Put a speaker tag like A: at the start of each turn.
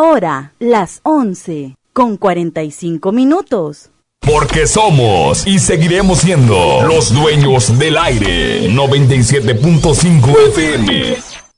A: hora, las 11:45.
B: Porque somos y seguiremos siendo los dueños del aire. 97.5 FM.